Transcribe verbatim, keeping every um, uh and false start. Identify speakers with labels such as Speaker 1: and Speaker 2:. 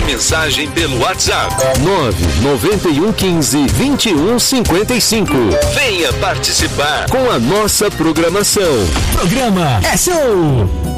Speaker 1: mensagem pelo WhatsApp.
Speaker 2: nove nove um quinze, vinte e um cinquenta e cinco.
Speaker 1: Venha participar
Speaker 2: com a nossa programação.
Speaker 3: Programa é seu!